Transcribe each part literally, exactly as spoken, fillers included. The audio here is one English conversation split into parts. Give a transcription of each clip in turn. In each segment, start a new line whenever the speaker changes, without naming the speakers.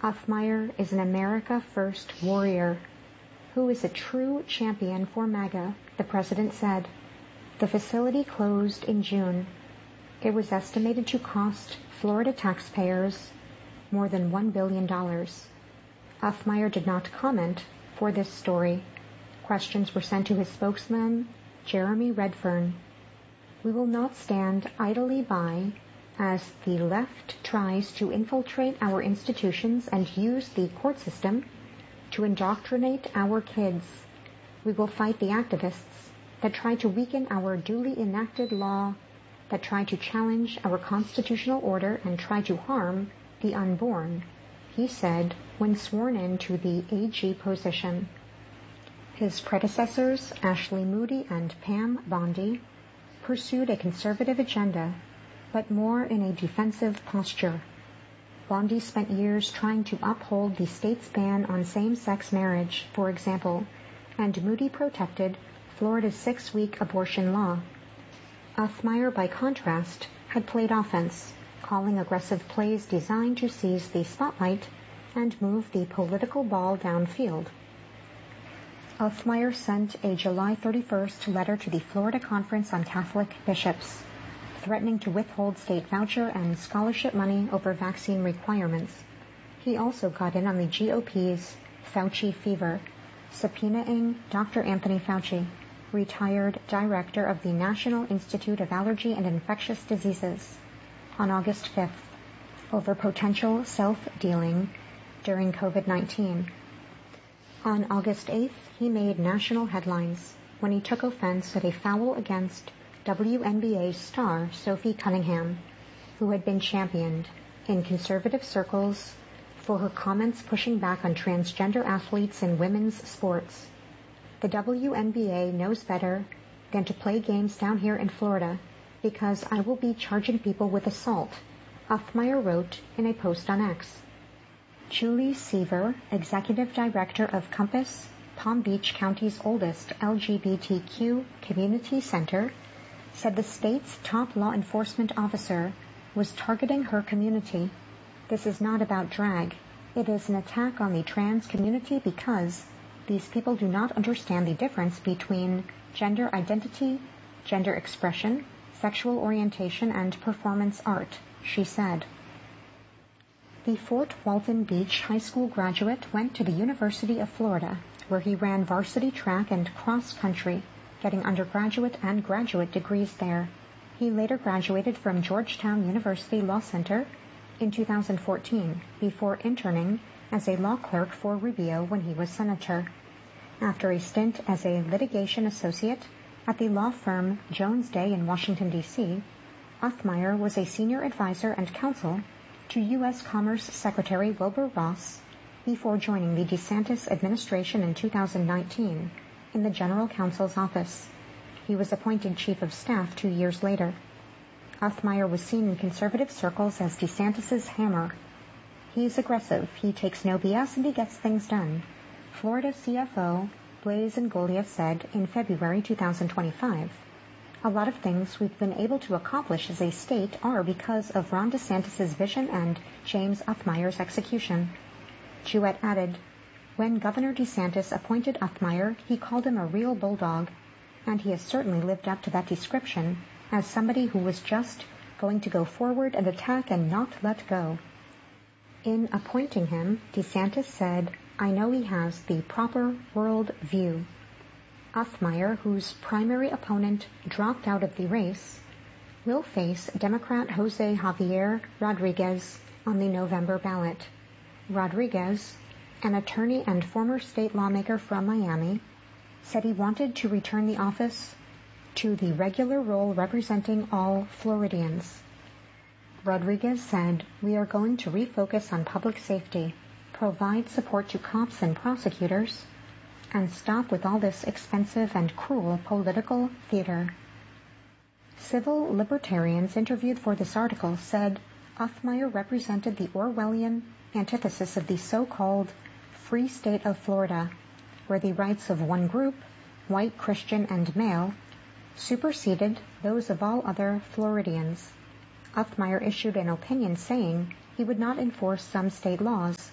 Uthmeier is an America First warrior who is a true champion for MAGA, the president said. The facility closed in June. It was estimated to cost Florida taxpayers more than one billion dollars. Uthmeier did not comment for this story. Questions were sent to his spokesman, Jeremy Redfern. We will not stand idly by as the left tries to infiltrate our institutions and use the court system to indoctrinate our kids. We will fight the activists that try to weaken our duly enacted law, that try to challenge our constitutional order and try to harm the unborn, he said when sworn in to the A G position. His predecessors, Ashley Moody and Pam Bondi, pursued a conservative agenda, but more in a defensive posture. Bondi spent years trying to uphold the state's ban on same-sex marriage, for example, and Moody protected Florida's six-week abortion law. Uthmeier, by contrast, had played offense, calling aggressive plays designed to seize the spotlight and move the political ball downfield. Uthmeier sent a July thirty-first letter to the Florida Conference on Catholic Bishops, threatening to withhold state voucher and scholarship money over vaccine requirements. He also got in on the G O P's Fauci fever, subpoenaing Doctor Anthony Fauci, retired director of the National Institute of Allergy and Infectious Diseases, on August fifth, over potential self-dealing during COVID nineteen. On August eighth, he made national headlines when he took offense at a foul against W N B A star Sophie Cunningham, who had been championed in conservative circles for her comments pushing back on transgender athletes in women's sports. The W N B A knows better than to play games down here in Florida because I will be charging people with assault, Uthmeier wrote in a post on X. Julie Seaver, executive director of Compass, Palm Beach County's oldest L G B T Q community center, said the state's top law enforcement officer was targeting her community. This is not about drag. It is an attack on the trans community because these people do not understand the difference between gender identity, gender expression, sexual orientation, and performance art, she said. The Fort Walton Beach High School graduate went to the University of Florida, where he ran varsity track and cross country, getting undergraduate and graduate degrees there. He later graduated from Georgetown University Law Center in two thousand fourteen, before interning as a law clerk for Rubio when he was senator. After a stint as a litigation associate at the law firm Jones Day in Washington, D C, Uthmeier was a senior advisor and counsel to U S Commerce Secretary Wilbur Ross before joining the DeSantis administration in two thousand nineteen in the General Counsel's office. He was appointed Chief of Staff two years later. Uthmeier was seen in conservative circles as DeSantis's hammer. He's aggressive, he takes no B S, and he gets things done, Florida C F O Blaise Ingoglia said in February two thousand twenty-five. A lot of things we've been able to accomplish as a state are because of Ron DeSantis' vision and James Uthmeier's execution. Jewett added, when Governor DeSantis appointed Uthmeier, he called him a real bulldog, and he has certainly lived up to that description as somebody who was just going to go forward and attack and not let go. In appointing him, DeSantis said, I know he has the proper world view. Uthmeier, whose primary opponent dropped out of the race, will face Democrat Jose Javier Rodriguez on the November ballot. Rodriguez, an attorney and former state lawmaker from Miami, said he wanted to return the office to the regular role representing all Floridians. Rodriguez said, we are going to refocus on public safety, provide support to cops and prosecutors, and stop with all this expensive and cruel political theater. Civil libertarians interviewed for this article said Uthmeier represented the Orwellian antithesis of the so-called Free State of Florida, where the rights of one group, white, Christian, and male, superseded those of all other Floridians. Uthmeier issued an opinion saying he would not enforce some state laws,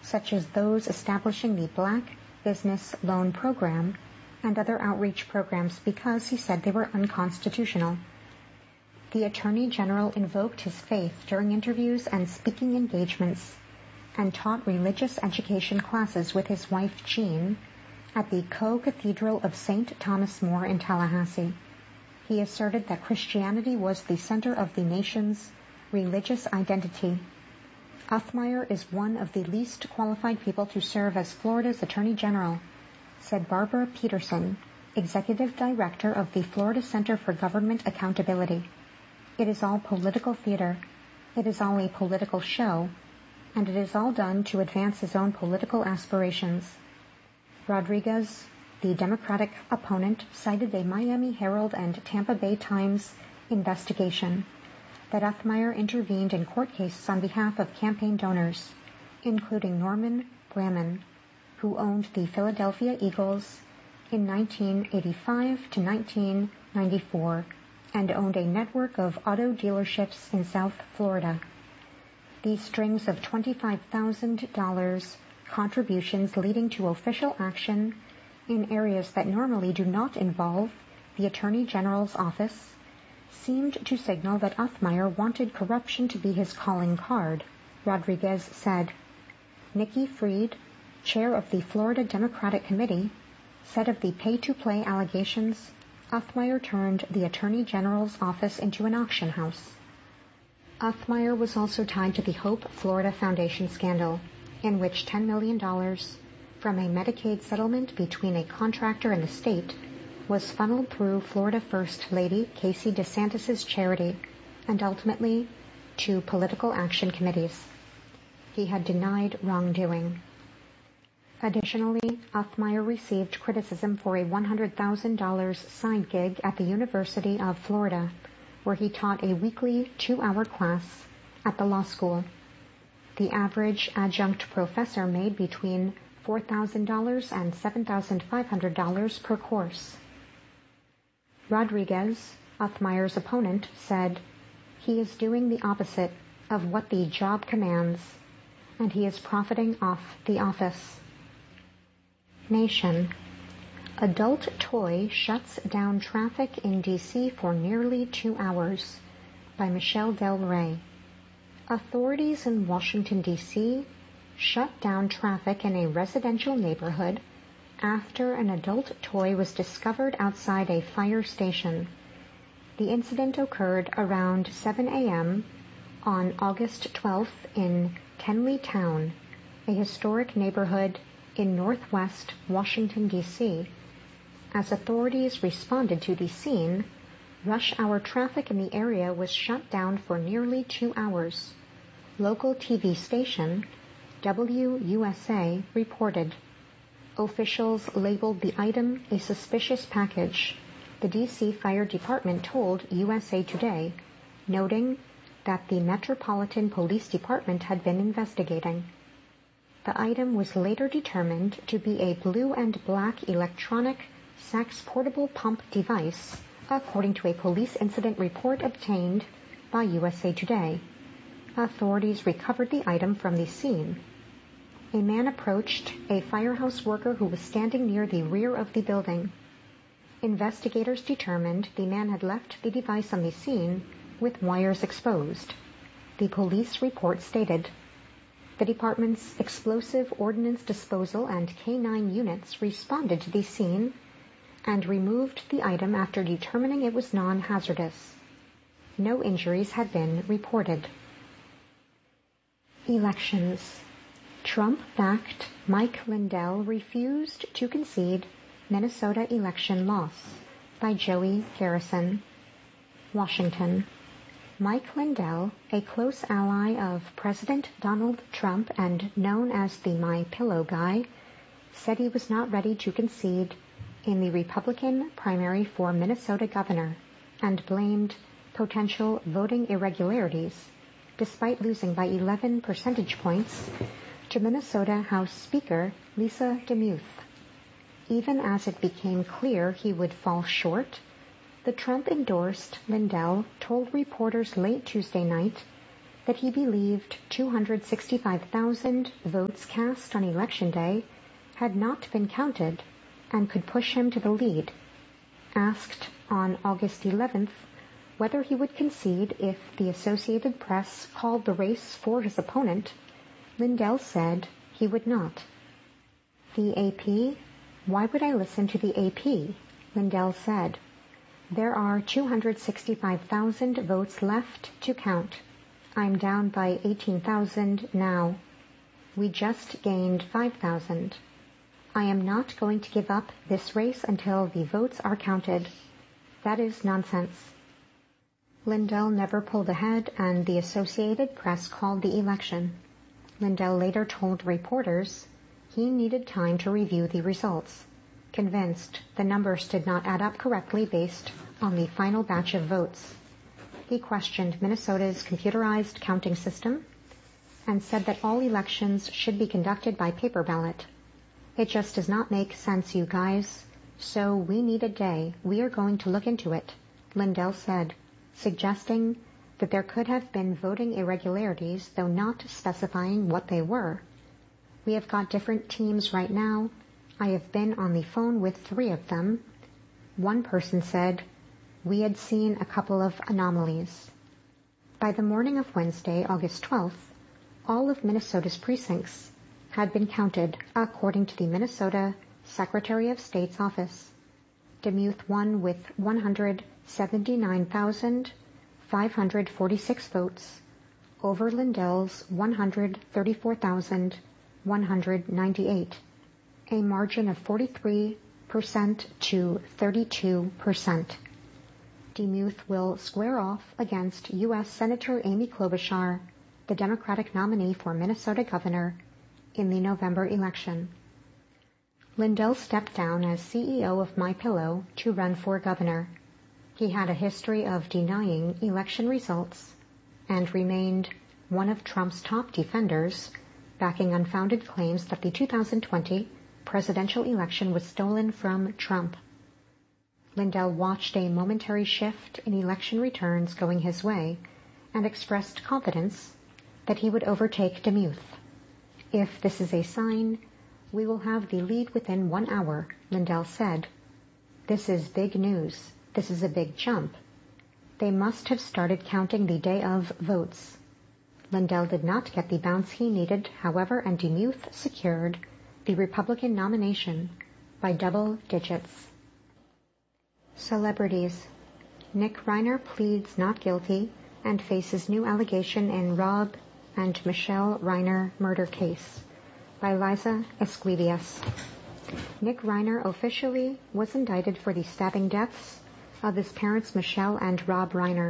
such as those establishing the Black Business Loan Program and other outreach programs, because he said they were unconstitutional. The Attorney General invoked his faith during interviews and speaking engagements and taught religious education classes with his wife Jean at the Co-Cathedral of Saint Thomas More in Tallahassee. He asserted that Christianity was the center of the nation's religious identity. Othmeyer is one of the least qualified people to serve as Florida's Attorney General, said Barbara Peterson, Executive Director of the Florida Center for Government Accountability. It is all political theater. It is all a political show, and it is all done to advance his own political aspirations. Rodriguez, the Democratic opponent, cited a Miami Herald and Tampa Bay Times investigation that Othmeyer intervened in court cases on behalf of campaign donors, including Norman Bramman, who owned the Philadelphia Eagles in nineteen eighty-five to nineteen ninety-four and owned a network of auto dealerships in South Florida. These strings of twenty-five thousand dollars contributions leading to official action in areas that normally do not involve the Attorney General's office seemed to signal that Othmeyer wanted corruption to be his calling card, Rodriguez said. Nikki Fried, chair of the Florida Democratic Committee, said of the pay-to-play allegations, Othmeyer turned the Attorney General's office into an auction house. Othmeyer was also tied to the Hope Florida Foundation scandal, in which ten million dollars from a Medicaid settlement between a contractor and the state was funneled through Florida First Lady Casey DeSantis' charity and ultimately to political action committees. He had denied wrongdoing. Additionally, Othmeyer received criticism for a one hundred thousand dollars side gig at the University of Florida, where he taught a weekly two-hour class at the law school. The average adjunct professor made between four thousand dollars and seven thousand five hundred dollars per course. Rodriguez, Othmeyer's opponent, said, "He is doing the opposite of what the job commands, and he is profiting off the office." Nation. Adult toy shuts down traffic in D C for nearly two hours, by Michelle Del Rey. Authorities in Washington, D C shut down traffic in a residential neighborhood after an adult toy was discovered outside a fire station. The incident occurred around seven a.m. on August twelfth in Tenley Town, a historic neighborhood in northwest Washington, D C As authorities responded to the scene, rush hour traffic in the area was shut down for nearly two hours. Local T V station W U S A reported. Officials labeled the item a suspicious package, the D C Fire Department told U S A Today, noting that the Metropolitan Police Department had been investigating. The item was later determined to be a blue and black electronic sex portable pump device, according to a police incident report obtained by U S A Today. Authorities recovered the item from the scene. A man approached a firehouse worker who was standing near the rear of the building. Investigators determined the man had left the device on the scene with wires exposed. The police report stated, "The department's explosive ordnance disposal and K nine units responded to the scene and removed the item after determining it was non-hazardous. No injuries had been reported." Elections. Trump-backed Mike Lindell refused to concede Minnesota election loss, by Joey Garrison. Washington. Mike Lindell, a close ally of President Donald Trump and known as the My Pillow guy, said he was not ready to concede in the Republican primary for Minnesota governor and blamed potential voting irregularities, despite losing by eleven percentage points to Minnesota House Speaker Lisa DeMuth. Even as it became clear he would fall short, the Trump-endorsed Lindell told reporters late Tuesday night that he believed two hundred sixty-five thousand votes cast on Election Day had not been counted and could push him to the lead. Asked on August eleventh whether he would concede if the Associated Press called the race for his opponent, Lindell said he would not. The A P? Why would I listen to the A P? Lindell said. There are two hundred sixty-five thousand votes left to count. I'm down by eighteen thousand now. We just gained five thousand. I am not going to give up this race until the votes are counted. That is nonsense. Lindell never pulled ahead, and the Associated Press called the election. Lindell later told reporters he needed time to review the results, convinced the numbers did not add up correctly based on the final batch of votes. He questioned Minnesota's computerized counting system and said that all elections should be conducted by paper ballot. It just does not make sense, you guys. So we need a day. We are going to look into it, Lindell said, suggesting that there could have been voting irregularities, though not specifying what they were. We have got different teams right now. I have been on the phone with three of them. One person said we had seen a couple of anomalies. By the morning of Wednesday, August twelfth, all of Minnesota's precincts had been counted, according to the Minnesota Secretary of State's office. Demuth won with one hundred seventy-nine thousand five hundred forty-six votes over Lindell's one hundred thirty-four thousand one hundred ninety-eight, a margin of forty-three percent to thirty-two percent. Demuth will square off against U S Senator Amy Klobuchar, the Democratic nominee for Minnesota governor, in the November election. Lindell stepped down as C E O of MyPillow to run for governor. He had a history of denying election results and remained one of Trump's top defenders, backing unfounded claims that the two thousand twenty presidential election was stolen from Trump. Lindell watched a momentary shift in election returns going his way and expressed confidence that he would overtake Demuth. If this is a sign, we will have the lead within one hour, Lindell said. This is big news. This is a big jump. They must have started counting the day of votes. Lindell did not get the bounce he needed, however, and Demuth secured the Republican nomination by double digits. Celebrities. Nick Reiner pleads not guilty and faces new allegation in Rob and Michelle Reiner murder case by Liza Esquivias. Nick Reiner officially was indicted for the stabbing deaths of his parents Michelle and Rob Reiner.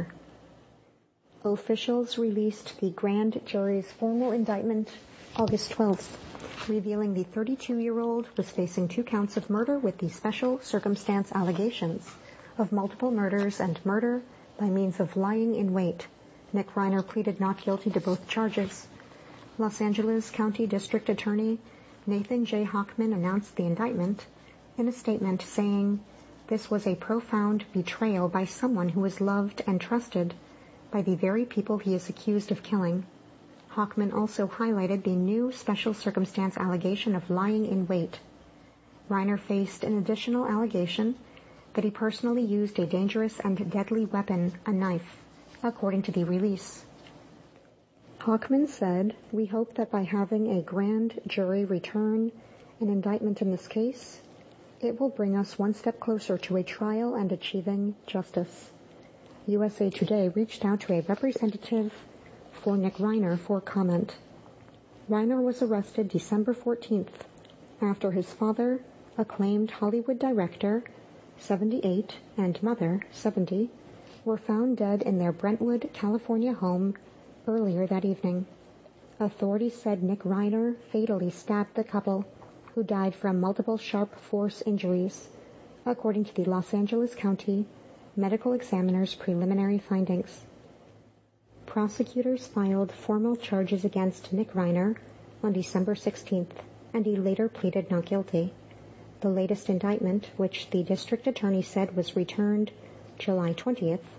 Officials released the grand jury's formal indictment August twelfth, revealing the thirty-two-year-old was facing two counts of murder with the special circumstance allegations of multiple murders and murder by means of lying in wait. Nick Reiner pleaded not guilty to both charges. Los Angeles County District Attorney Nathan J. Hochman announced the indictment in a statement saying, "This was a profound betrayal by someone who was loved and trusted by the very people he is accused of killing." Hochman also highlighted the new special circumstance allegation of lying in wait. Reiner faced an additional allegation that he personally used a dangerous and deadly weapon, a knife, according to the release. Hochman said, "We hope that by having a grand jury return an indictment in this case, it will bring us one step closer to a trial and achieving justice." U S A Today reached out to a representative for Nick Reiner for comment. Reiner was arrested December fourteenth after his father, acclaimed Hollywood director, seventy-eight, and mother, seventy, were found dead in their Brentwood, California home earlier that evening. Authorities said Nick Reiner fatally stabbed the couple, who died from multiple sharp force injuries, according to the Los Angeles County Medical Examiner's preliminary findings. Prosecutors filed formal charges against Nick Reiner on December sixteenth, and he later pleaded not guilty. The latest indictment, which the district attorney said was returned July twentieth,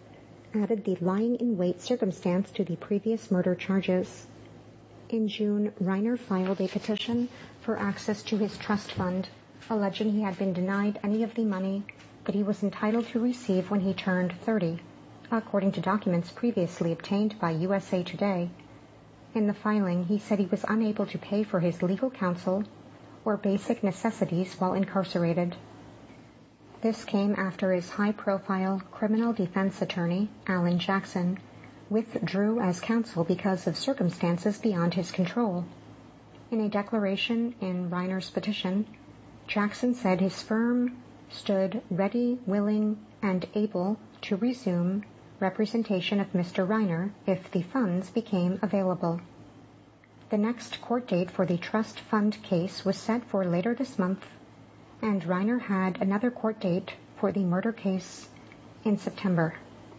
added the lying-in-wait circumstance to the previous murder charges. In June, Reiner filed a petition for access to his trust fund, alleging he had been denied any of the money that he was entitled to receive when he turned thirty, according to documents previously obtained by U S A Today. In the filing, he said he was unable to pay for his legal counsel or basic necessities while incarcerated. This came after his high-profile criminal defense attorney, Alan Jackson, withdrew as counsel because of circumstances beyond his control. In a declaration in Reiner's petition, Jackson said his firm stood ready, willing, and able to resume representation of Mister Reiner if the funds became available. The next court date for the trust fund case was set for later this month, and Reiner had another court date for the murder case in September.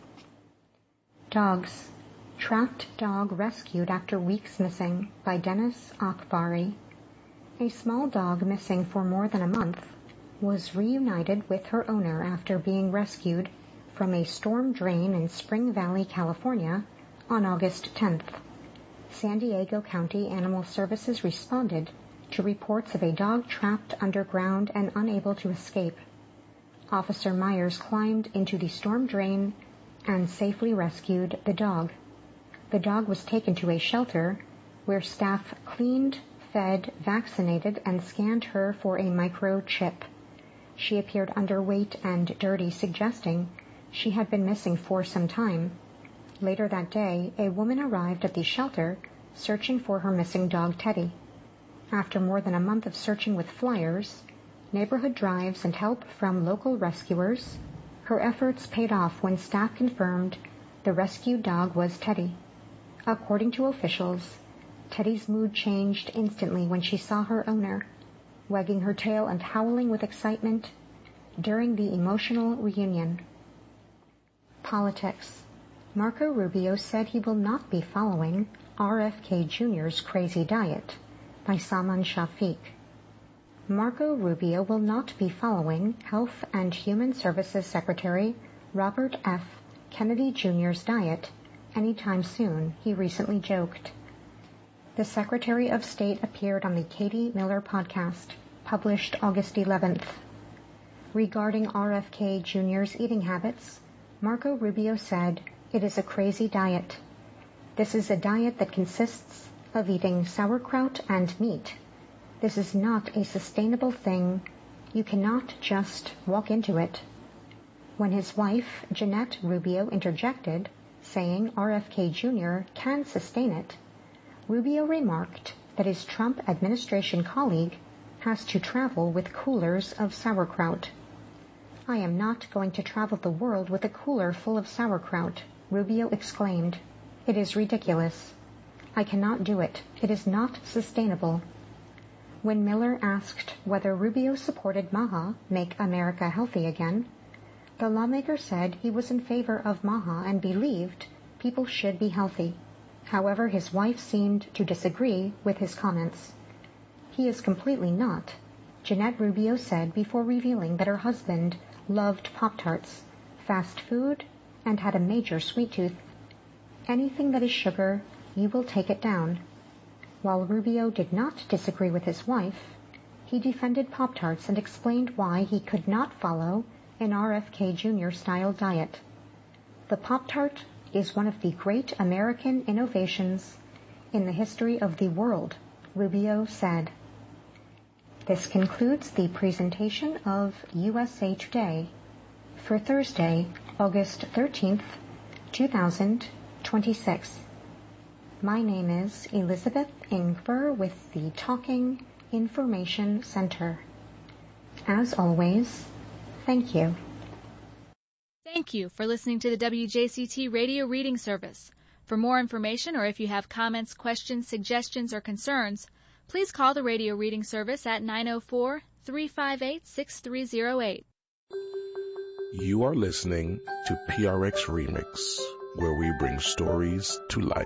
Dogs. Trapped dog rescued after weeks missing by Dennis Akbari. A small dog missing for more than a month was reunited with her owner after being rescued from a storm drain in Spring Valley, California on August tenth. San Diego County Animal Services responded to reports of a dog trapped underground and unable to escape. Officer Myers climbed into the storm drain and safely rescued the dog. The dog was taken to a shelter where staff cleaned, fed, vaccinated, and scanned her for a microchip. She appeared underweight and dirty, suggesting she had been missing for some time. Later that day, a woman arrived at the shelter searching for her missing dog Teddy. After more than a month of searching with flyers, neighborhood drives, and help from local rescuers, her efforts paid off when staff confirmed the rescued dog was Teddy. According to officials, Teddy's mood changed instantly when she saw her owner, wagging her tail and howling with excitement during the emotional reunion. Politics. Marco Rubio said he will not be following R F K Junior's crazy diet by Salman Shafiq. Marco Rubio will not be following Health and Human Services Secretary Robert F. Kennedy Junior's diet anytime soon, he recently joked. The Secretary of State appeared on the Katie Miller podcast, published August eleventh. Regarding R F K Junior's eating habits, Marco Rubio said, "It is a crazy diet. This is a diet that consists of eating sauerkraut and meat. This is not a sustainable thing. You cannot just walk into it." When his wife, Jeanette Rubio, interjected, saying R F K Junior can sustain it, Rubio remarked that his Trump administration colleague has to travel with coolers of sauerkraut. "I am not going to travel the world with a cooler full of sauerkraut," Rubio exclaimed. "It is ridiculous. I cannot do it. It is not sustainable." When Miller asked whether Rubio supported MAHA, Make America Healthy Again, the lawmaker said he was in favor of MAHA and believed people should be healthy. However, his wife seemed to disagree with his comments. "He is completely not," Jeanette Rubio said before revealing that her husband loved Pop-Tarts, fast food, and had a major sweet tooth. "Anything that is sugar, you will take it down." While Rubio did not disagree with his wife, he defended Pop-Tarts and explained why he could not follow an R F K Junior-style diet. "The Pop-Tart is one of the great American innovations in the history of the world," Rubio said. This concludes the presentation of U S A Today for Thursday, August thirteenth, two thousand twenty-six. My name is Elizabeth Ingber with the Talking Information Center. As always, thank you.
Thank you for listening to the W J C T Radio Reading Service. For more information or if you have comments, questions, suggestions, or concerns, please call the Radio Reading Service at nine oh four, three five eight, six three oh eight.
You are listening to P R X Remix, where we bring stories to life.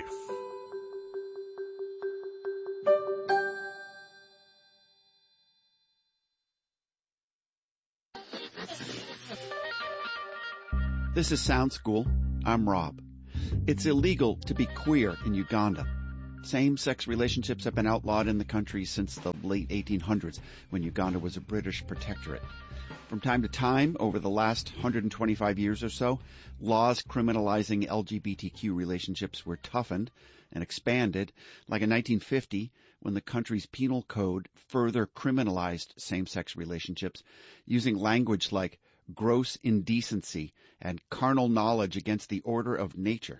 This is Sound School. I'm Rob. It's illegal to be queer in Uganda. Same-sex relationships have been outlawed in the country since the late eighteen hundreds, when Uganda was a British protectorate. From time to time, over the last one hundred twenty-five years or so, laws criminalizing L G B T Q relationships were toughened and expanded, like in nineteen fifty, when the country's penal code further criminalized same-sex relationships, using language like gross indecency and carnal knowledge against the order of nature.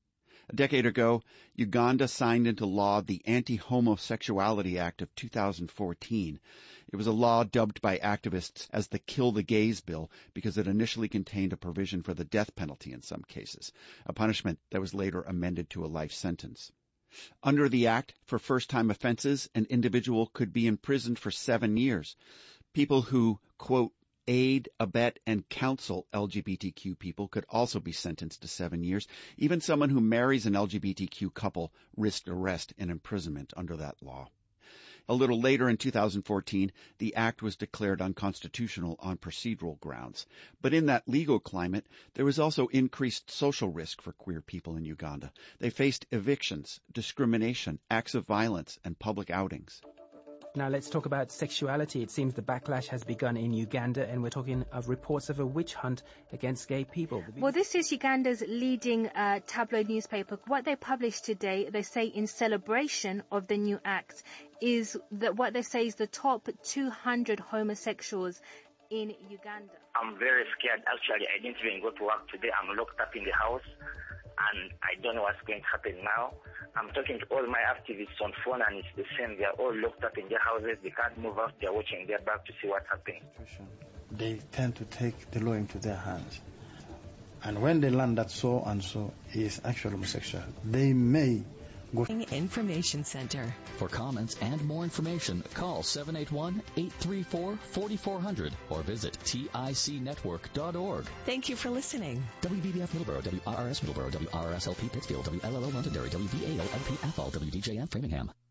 A decade ago, Uganda signed into law the Anti-Homosexuality Act of two thousand fourteen. It was a law dubbed by activists as the Kill the Gays Bill because it initially contained a provision for the death penalty in some cases, a punishment that was later amended to a life sentence. Under the act, for first-time offenses, an individual could be imprisoned for seven years. People who, quote, aid, abet, and counsel L G B T Q people could also be sentenced to seven years. Even someone who marries an L G B T Q couple risked arrest and imprisonment under that law. A little later in two thousand fourteen, the act was declared unconstitutional on procedural grounds. But in that legal climate, there was also increased social risk for queer people in Uganda. They faced evictions, discrimination, acts of violence, and public outings.
Now let's talk about sexuality. It seems the backlash has begun in Uganda, and we're talking of reports of a witch hunt against gay people.
Well, this is Uganda's leading uh, tabloid newspaper. What they published today, they say in celebration of the new act, is that what they say is the top two hundred homosexuals in Uganda.
I'm very scared. Actually, I didn't even go to work today. I'm locked up in the house, and I don't know what's going to happen now. I'm talking to all my activists on phone, and it's the same. They're all locked up in their houses. They can't move out. They're watching their back to see what's happening.
They tend to take the law into their hands. And when they learn that so and so is actually homosexual, they may go.
Information Center.
For comments and more information, call seven eight one, eight three four, four four zero zero or visit tic network dot org.
Thank you for listening.
W B B F Middleborough, W R R S Middleborough, W R R S L P Pittsfield, W L L O Londonderry, W V A L L P Athol, W D J M Framingham.